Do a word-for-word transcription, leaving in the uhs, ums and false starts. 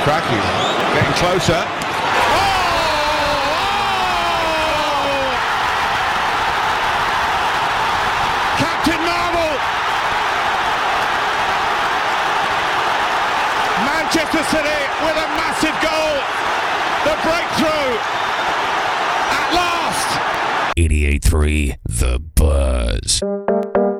Cracking. Getting closer. Captain Marvel! Manchester City with a massive goal. The breakthrough at last. eighty-eight point three The Buzz.